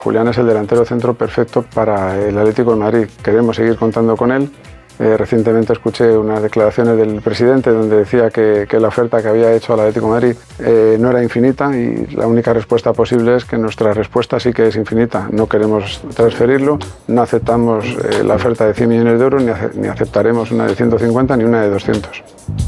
Julián es el delantero centro perfecto para el Atlético de Madrid. Queremos seguir contando con él. Recientemente escuché unas declaraciones del presidente donde decía que la oferta que había hecho al Atlético de Madrid no era infinita, y la única respuesta posible es que nuestra respuesta sí que es infinita. No queremos transferirlo, no aceptamos la oferta de 100 millones de euros, ni aceptaremos una de 150 ni una de 200.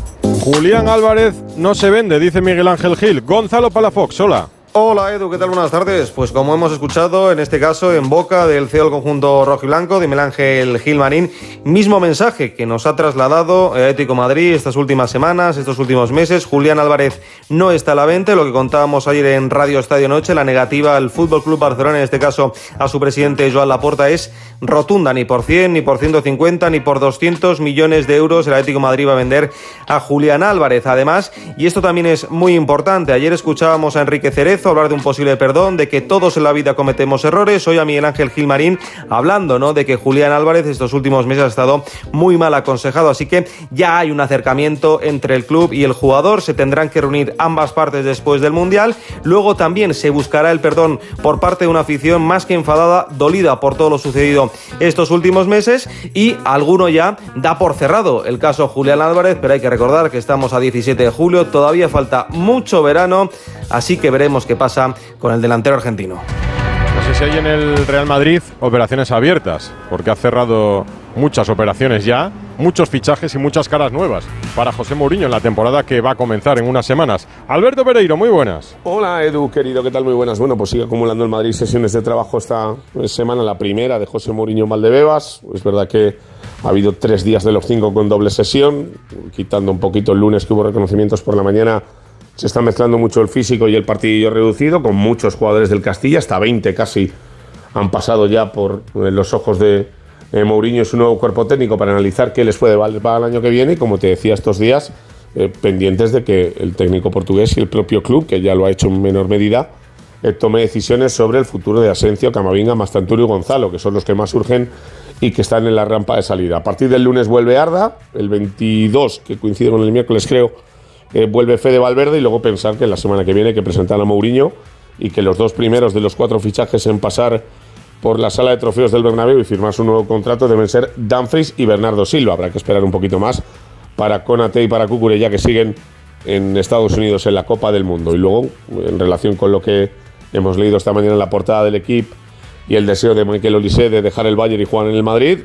Julián Álvarez no se vende, dice Miguel Ángel Gil. Gonzalo Palafox, hola. Hola Edu, ¿qué tal? Buenas tardes. Pues como hemos escuchado, en este caso en boca del CEO del conjunto rojiblanco, de Miguel Ángel Gil Marín, mismo mensaje que nos ha trasladado Atlético de Madrid estas últimas semanas, estos últimos meses. Julián Álvarez no está a la venta, lo que contábamos ayer en Radio Estadio Noche, la negativa al Fútbol Club Barcelona, en este caso a su presidente Joan Laporta, es rotunda. Ni por 100, ni por 150, ni por 200 millones de euros el Atlético de Madrid va a vender a Julián Álvarez. Además, y esto también es muy importante, ayer escuchábamos a Enrique Cerezo hablar de un posible perdón, de que todos en la vida cometemos errores. Hoy a Miguel Ángel Gil Marín hablando, ¿no?, de que Julián Álvarez estos últimos meses ha estado muy mal aconsejado, así que ya hay un acercamiento entre el club y el jugador. Se tendrán que reunir ambas partes después del Mundial. Luego también se buscará el perdón por parte de una afición más que enfadada, dolida por todo lo sucedido estos últimos meses, y alguno ya da por cerrado el caso Julián Álvarez, pero hay que recordar que estamos a 17 de julio, todavía falta mucho verano, así que veremos qué pasa con el delantero argentino. No sé si hay en el Real Madrid operaciones abiertas, porque ha cerrado muchas operaciones ya, muchos fichajes y muchas caras nuevas para José Mourinho en la temporada que va a comenzar en unas semanas. Alberto Pereiro, muy buenas. Hola Edu, querido, ¿qué tal? Muy buenas. Bueno, pues sigue acumulando el Madrid sesiones de trabajo esta semana, la primera de José Mourinho en Valdebebas. Es verdad que ha habido 3 días de los 5 con doble sesión, quitando un poquito el lunes que hubo reconocimientos por la mañana. Se está mezclando mucho el físico y el partidillo reducido, con muchos jugadores del Castilla, hasta 20 casi han pasado ya por los ojos de Mourinho y su nuevo cuerpo técnico para analizar qué les puede valer para el año que viene. Y como te decía estos días, pendientes de que el técnico portugués y el propio club, que ya lo ha hecho en menor medida, tome decisiones sobre el futuro de Asencio, Camavinga, Mastantuono y Gonzalo, que son los que más urgen y que están en la rampa de salida. A partir del lunes vuelve Arda, el 22, que coincide con el miércoles creo, vuelve Fede Valverde, y luego pensar que la semana que viene hay que presentar a Mourinho, y que los 2 primeros de los 4 fichajes en pasar por la sala de trofeos del Bernabéu y firmar su nuevo contrato deben ser Dumfries y Bernardo Silva. Habrá que esperar un poquito más para Konaté y para Cucurella, que siguen en Estados Unidos en la Copa del Mundo. Y luego, en relación con lo que hemos leído esta mañana en la portada del Equipo y el deseo de Michael Olise de dejar el Bayern y jugar en el Madrid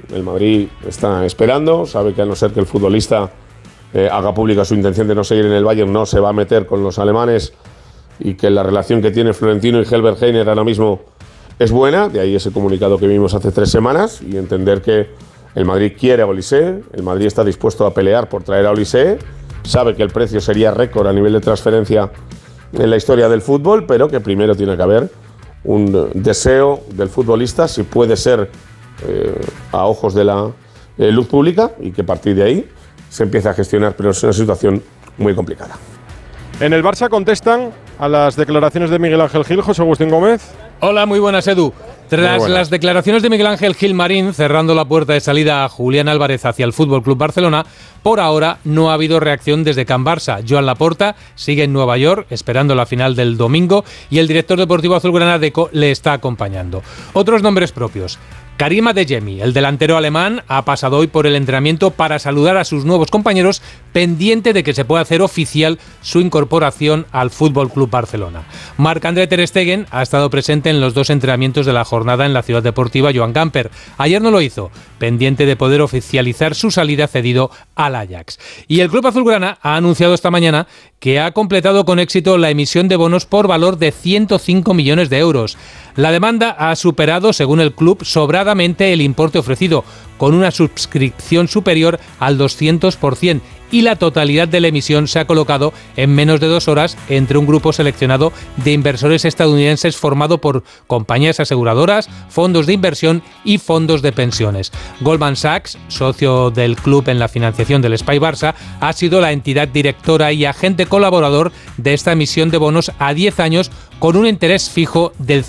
está esperando, sabe que a no ser que el futbolista haga pública su intención de no seguir en el Bayern, no se va a meter con los alemanes, y que la relación que tiene Florentino y Helbert Heiner ahora mismo es buena. De ahí ese comunicado que vimos hace 3 semanas, y entender que el Madrid quiere a Olise, el Madrid está dispuesto a pelear por traer a Olise, sabe que el precio sería récord a nivel de transferencia en la historia del fútbol, pero que primero tiene que haber un deseo del futbolista, si puede ser a ojos de la luz pública, y que a partir de ahí se empieza a gestionar, pero es una situación muy complicada. En el Barça contestan a las declaraciones de Miguel Ángel Gil. José Agustín Gómez. Hola, muy buenas, Edu. Tras las declaraciones de Miguel Ángel Gil Marín cerrando la puerta de salida a Julián Álvarez hacia el Fútbol Club Barcelona, por ahora no ha habido reacción desde Can Barça. Joan Laporta sigue en Nueva York esperando la final del domingo, y el director deportivo azulgrana Deco le está acompañando. Otros nombres propios. Karim Adeyemi, el delantero alemán, ha pasado hoy por el entrenamiento para saludar a sus nuevos compañeros, pendiente de que se pueda hacer oficial su incorporación al Fútbol Club Barcelona. Marc-André ter Stegen ha estado presente en los 2 entrenamientos de la jornada en la ciudad deportiva Joan Gamper. Ayer no lo hizo, pendiente de poder oficializar su salida cedido al Ajax. Y el club azulgrana ha anunciado esta mañana que ha completado con éxito la emisión de bonos por valor de 105 millones de euros. La demanda ha superado, según el club, sobradamente el importe ofrecido, con una suscripción superior al 200%, y la totalidad de la emisión se ha colocado en menos de 2 horas entre un grupo seleccionado de inversores estadounidenses formado por compañías aseguradoras, fondos de inversión y fondos de pensiones. Goldman Sachs, socio del club en la financiación del SPY Barça, ha sido la entidad directora y agente colaborador de esta emisión de bonos a 10 años con un interés fijo del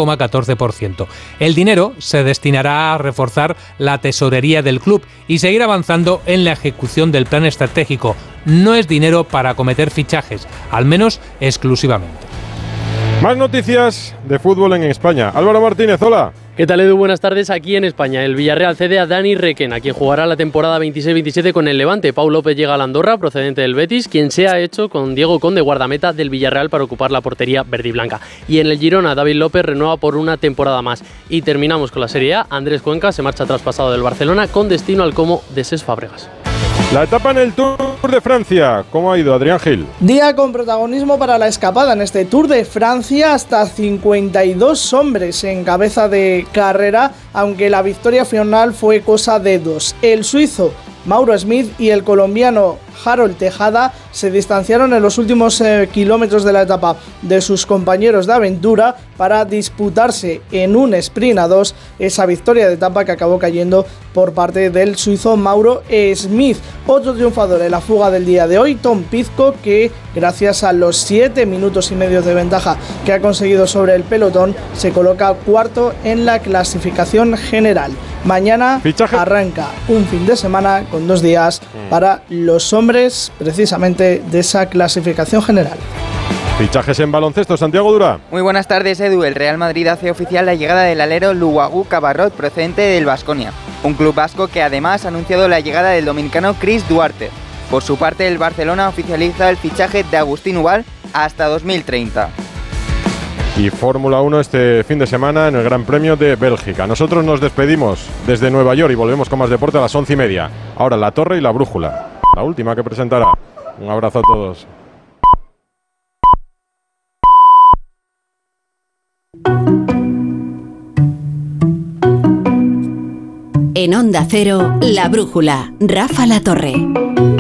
5,14%. El dinero se destinará a reforzar la tesorería del club y seguir avanzando en la ejecución del plan estratégico. No es dinero para acometer fichajes, al menos exclusivamente. Más noticias de fútbol en España. Álvaro Martínez, hola. ¿Qué tal, Edu? Buenas tardes. Aquí en España, el Villarreal cede a Dani Requena, quien jugará la temporada 26-27 con el Levante. Pau López llega a la Andorra, procedente del Betis, quien se ha hecho con Diego Conde, guardameta del Villarreal, para ocupar la portería verde y blanca. Y en el Girona, David López renueva por una temporada más. Y terminamos con la Serie A. Andrés Cuenca se marcha traspasado del Barcelona con destino al Como de Cesc Fàbregas. La etapa en el Tour de Francia. ¿Cómo ha ido, Adrián Gil? Día con protagonismo para la escapada en este Tour de Francia. Hasta 52 hombres en cabeza de carrera, aunque la victoria final fue cosa de dos. El suizo Mauro Smith y el colombiano Harold Tejada se distanciaron en los últimos kilómetros de la etapa de sus compañeros de aventura para disputarse en un sprint a dos esa victoria de etapa que acabó cayendo por parte del suizo Mauro Smith. Otro triunfador en la fuga del día de hoy, Tom Pidcock, que gracias a los 7 minutos y medio de ventaja que ha conseguido sobre el pelotón se coloca cuarto en la clasificación general. Mañana arranca un fin de semana con 2 días para los hombres precisamente de esa clasificación general. Fichajes en baloncesto, Santiago Dura. Muy buenas tardes, Edu. El Real Madrid hace oficial la llegada del alero Luagu Cabarrot, procedente del Baskonia, un club vasco que además ha anunciado la llegada del dominicano Chris Duarte. Por su parte, el Barcelona oficializa el fichaje de Agustín Ubal hasta 2030. Y Fórmula 1 este fin de semana en el Gran Premio de Bélgica. Nosotros nos despedimos desde Nueva York y volvemos con más deporte a las 11:30. Ahora La Torre y La Brújula, la última que presentará. Un abrazo a todos. En Onda Cero, La Brújula, Rafa La Torre.